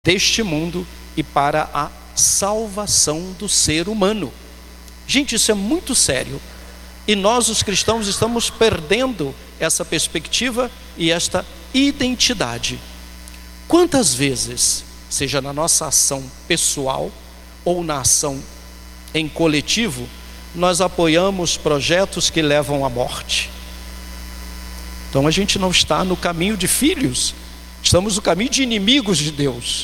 deste mundo e para a salvação do ser humano. Gente, isso é muito sério. E nós, os cristãos, estamos perdendo essa perspectiva e esta identidade. Quantas vezes, seja na nossa ação pessoal ou na ação em coletivo, nós apoiamos projetos que levam à morte? Então a gente não está no caminho de filhos, estamos no caminho de inimigos de Deus.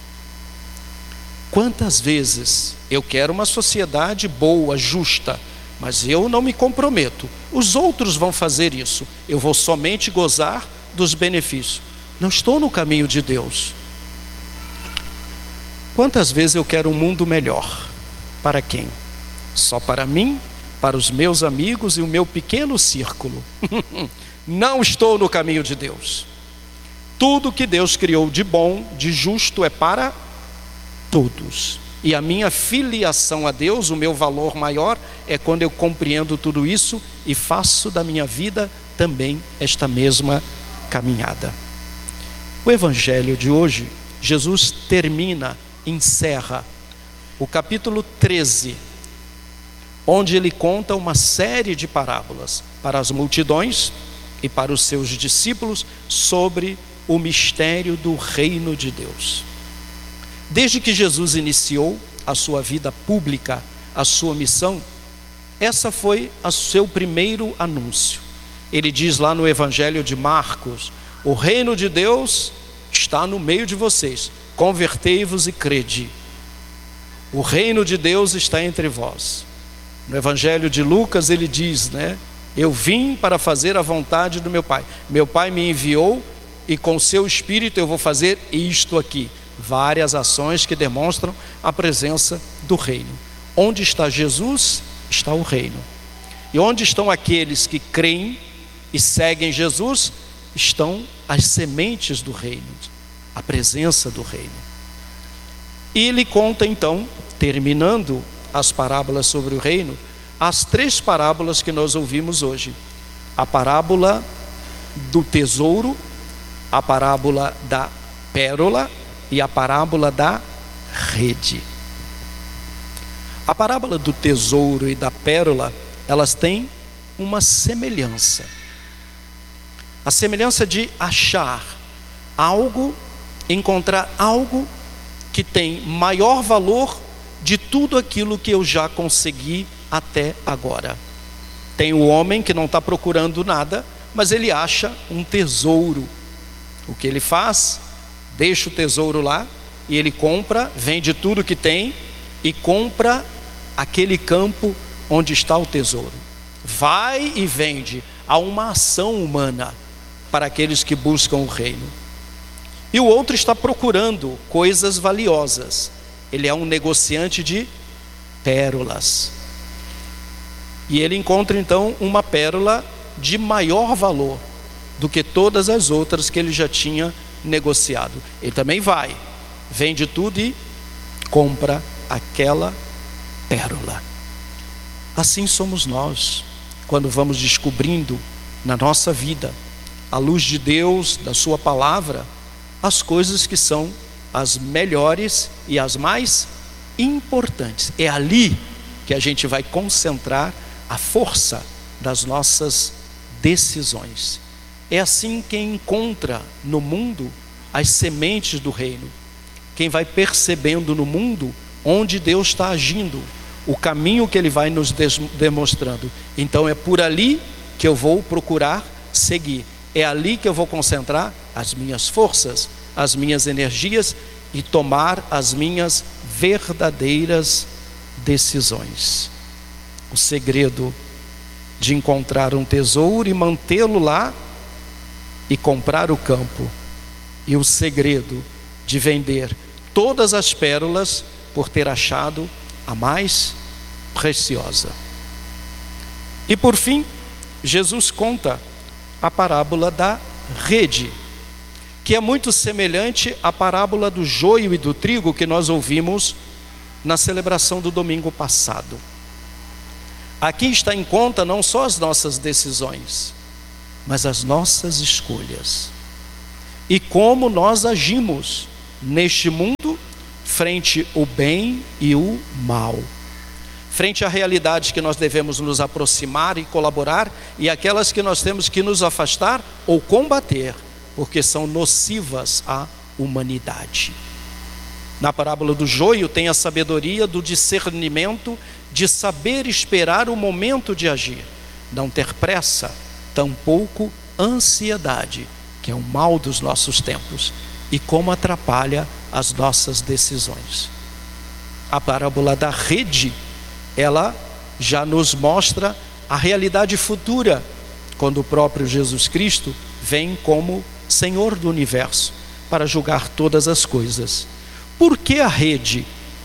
Quantas vezes eu quero uma sociedade boa, justa, mas eu não me comprometo, os outros vão fazer isso, eu vou somente gozar dos benefícios, não estou no caminho de Deus. Quantas vezes eu quero um mundo melhor? Para quem? Só para mim, para os meus amigos e o meu pequeno círculo. Não estou no caminho de Deus. Tudo que Deus criou de bom, de justo, é para todos. E a minha filiação a Deus, o meu valor maior, é quando eu compreendo tudo isso e faço da minha vida também esta mesma caminhada. O evangelho de hoje, Jesus encerra o capítulo 13, onde ele conta uma série de parábolas para as multidões e para os seus discípulos sobre o mistério do reino de Deus. Desde que Jesus iniciou a sua vida pública, a sua missão, essa foi o seu primeiro anúncio. Ele diz lá no Evangelho de Marcos: o reino de Deus está no meio de vocês, convertei-vos e crede. O reino de Deus está entre vós. No Evangelho de Lucas ele diz, eu vim para fazer a vontade do meu Pai. Meu Pai me enviou e com seu Espírito eu vou fazer isto aqui. Várias ações que demonstram a presença do reino. Onde está Jesus, está o reino. E onde estão aqueles que creem e seguem Jesus, estão as sementes do reino, a presença do reino. E ele conta então, terminando as parábolas sobre o reino, as 3 parábolas que nós ouvimos hoje: a parábola do tesouro, a parábola da pérola e a parábola da rede. A parábola do tesouro e da pérola, elas têm uma semelhança. A semelhança de achar algo, encontrar algo que tem maior valor de tudo aquilo que eu já consegui até agora. Tem o homem que não está procurando nada, mas ele acha um tesouro. O que ele faz? Deixa o tesouro lá e ele compra, vende tudo que tem e compra aquele campo onde está o tesouro. Vai e vende. Há uma ação humana para aqueles que buscam o reino. E o outro está procurando coisas valiosas. Ele é um negociante de pérolas. E ele encontra então uma pérola de maior valor do que todas as outras que ele já tinha negociado. Ele também vai, vende tudo e compra aquela pérola. Assim somos nós, quando vamos descobrindo na nossa vida, à luz de Deus, da sua palavra, as coisas que são as melhores e as mais importantes. É ali que a gente vai concentrar a força das nossas decisões. É assim quem encontra no mundo as sementes do reino, quem vai percebendo no mundo onde Deus está agindo, o caminho que Ele vai nos demonstrando. Então é por ali que eu vou procurar seguir, é ali que eu vou concentrar as minhas forças, as minhas energias e tomar as minhas verdadeiras decisões. O segredo de encontrar um tesouro e mantê-lo lá e comprar o campo, e o segredo de vender todas as pérolas por ter achado a mais preciosa. E por fim, Jesus conta a parábola da rede, que é muito semelhante à parábola do joio e do trigo que nós ouvimos na celebração do domingo passado. Aqui está em conta não só as nossas decisões, mas as nossas escolhas e como nós agimos neste mundo, frente ao bem e o mal, frente a realidades que nós devemos nos aproximar e colaborar, e aquelas que nós temos que nos afastar ou combater, porque são nocivas à humanidade. Na parábola do joio tem a sabedoria do discernimento, de saber esperar o momento de agir, não ter pressa, tampouco ansiedade, que é o mal dos nossos tempos, e como atrapalha as nossas decisões. A parábola da rede, ela já nos mostra a realidade futura, quando o próprio Jesus Cristo vem como Senhor do universo para julgar todas as coisas. Por que a rede?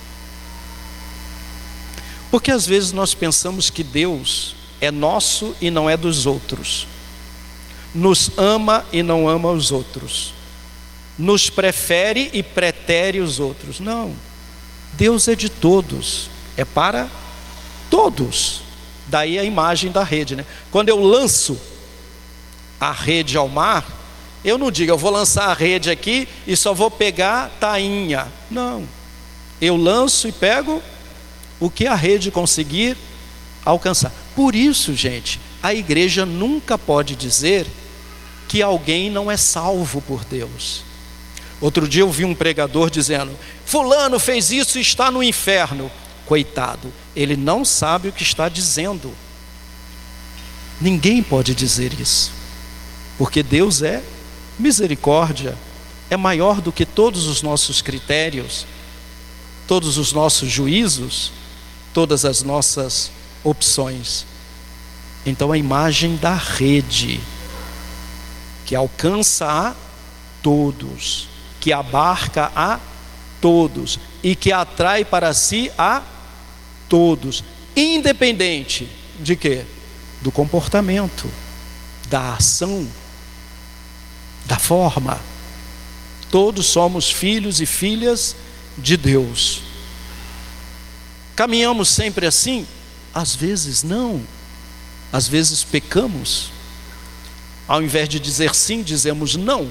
Porque às vezes nós pensamos que Deus é nosso e não é dos outros, nos ama e não ama os outros, nos prefere e pretere os outros. Não, Deus é de todos, é para todos. Daí a imagem da rede, né? Quando eu lanço a rede ao mar, eu não digo, eu vou lançar a rede aqui e só vou pegar tainha. Não, eu lanço e pego o que a rede conseguir alcançar. Por isso, gente, a igreja nunca pode dizer que alguém não é salvo por Deus. Outro dia eu vi um pregador dizendo: fulano fez isso e está no inferno. Coitado, ele não sabe o que está dizendo. Ninguém pode dizer isso, porque Deus é misericórdia, é maior do que todos os nossos critérios, todos os nossos juízos, todas as nossas opções. Então a imagem da rede, que alcança a todos, que abarca a todos e que atrai para si a todos, independente de quê? Do comportamento, da ação, da forma. Todos somos filhos e filhas de Deus. Caminhamos sempre assim? Às vezes não, às vezes pecamos. Ao invés de dizer sim, dizemos não.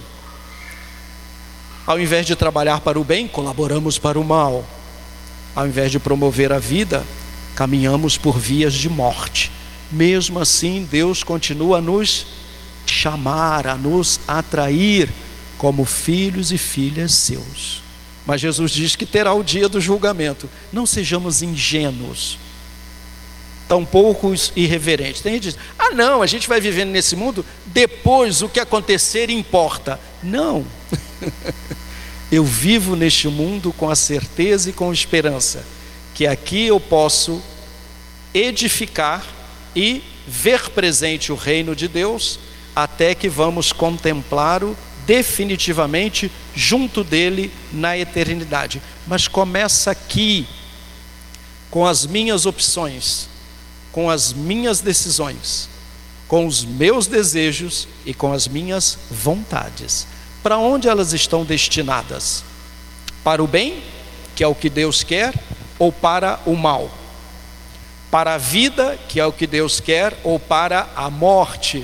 Ao invés de trabalhar para o bem, colaboramos para o mal. Ao invés de promover a vida, caminhamos por vias de morte. Mesmo assim, Deus continua a nos chamar, a nos atrair como filhos e filhas seus. Mas Jesus diz que terá o dia do julgamento. Não sejamos ingênuos, tampouco irreverentes. Tem gente que diz: ah não, a gente vai vivendo nesse mundo, depois o que acontecer importa. Não. Eu vivo neste mundo com a certeza e com a esperança que aqui eu posso edificar e ver presente o reino de Deus, até que vamos contemplá-lo definitivamente junto dele na eternidade. Mas começa aqui, com as minhas opções, com as minhas decisões, com os meus desejos e com as minhas vontades. Para onde elas estão destinadas? Para o bem, que é o que Deus quer, ou para o mal? Para a vida, que é o que Deus quer, ou para a morte?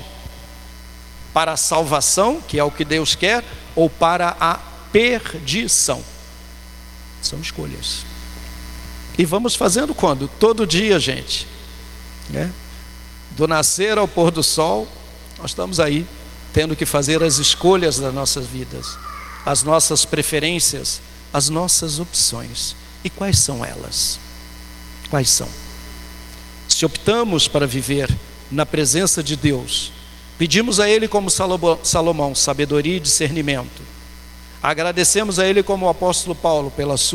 Para a salvação, que é o que Deus quer, ou para a perdição? São escolhas. E vamos fazendo quando? Todo dia, gente, né? Do nascer ao pôr do sol, nós estamos aí tendo que fazer as escolhas das nossas vidas, as nossas preferências, as nossas opções. E quais são elas? Quais são? Se optamos para viver na presença de Deus, pedimos a Ele, como Salomão, sabedoria e discernimento. Agradecemos a Ele, como o apóstolo Paulo,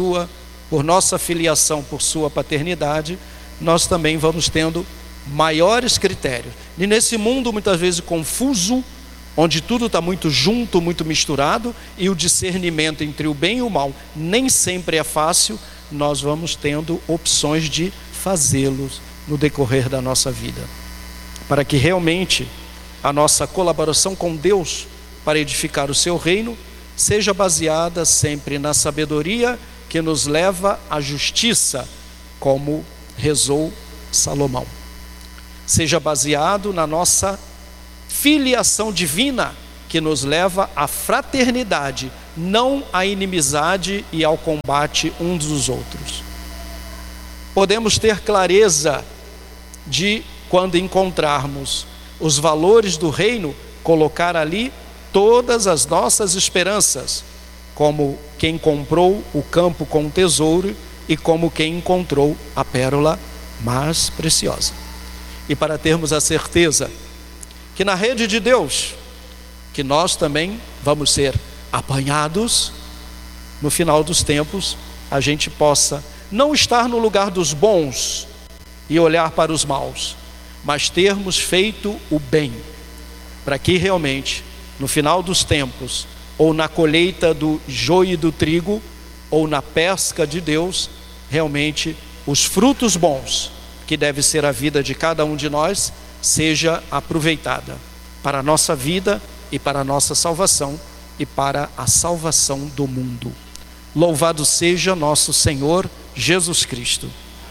por nossa filiação, por sua paternidade. Nós também vamos tendo maiores critérios. E nesse mundo muitas vezes confuso, onde tudo está muito junto, muito misturado, e o discernimento entre o bem e o mal nem sempre é fácil, nós vamos tendo opções de fazê-los no decorrer da nossa vida, para que realmente a nossa colaboração com Deus para edificar o seu reino seja baseada sempre na sabedoria que nos leva à justiça, como rezou Salomão. Seja baseado na nossa filiação divina, que nos leva à fraternidade, não à inimizade e ao combate uns dos outros. Podemos ter clareza de, quando encontrarmos os valores do reino, colocar ali todas as nossas esperanças, como quem comprou o campo com tesouro e como quem encontrou a pérola mais preciosa. E para termos a certeza que na rede de Deus, que nós também vamos ser apanhados, no final dos tempos, a gente possa não estar no lugar dos bons e olhar para os maus, mas termos feito o bem, para que realmente, no final dos tempos, ou na colheita do joio e do trigo, ou na pesca de Deus, realmente os frutos bons, que deve ser a vida de cada um de nós, seja aproveitada para a nossa vida e para a nossa salvação e para a salvação do mundo. Louvado seja nosso Senhor Jesus Cristo.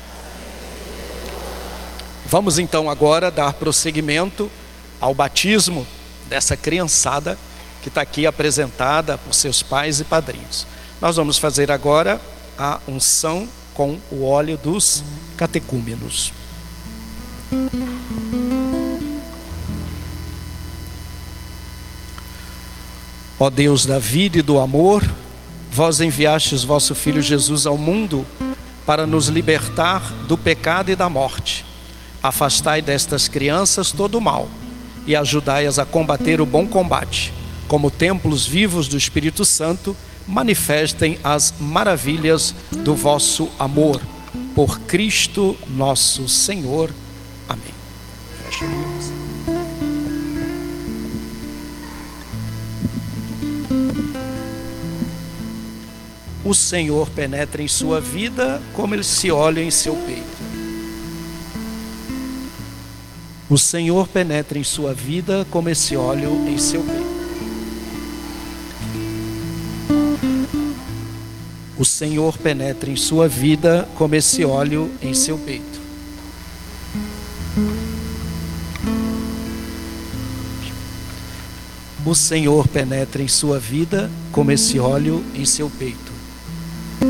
Vamos então agora dar prosseguimento ao batismo dessa criançada que está aqui apresentada por seus pais e padrinhos. Nós vamos fazer agora a unção com o óleo dos catecúmenos. Ó Deus da vida e do amor, vós enviastes vosso Filho Jesus ao mundo para nos libertar do pecado e da morte. Afastai destas crianças todo o mal e ajudai-as a combater o bom combate. Como templos vivos do Espírito Santo, manifestem as maravilhas do vosso amor. Por Cristo nosso Senhor. Amém. Fecha os olhos. O Senhor penetra em sua vida como ele se olha em seu peito. O Senhor penetra em sua vida como esse óleo em seu peito. O Senhor penetra em sua vida como esse óleo em seu peito. O Senhor penetra em sua vida como esse óleo em seu peito.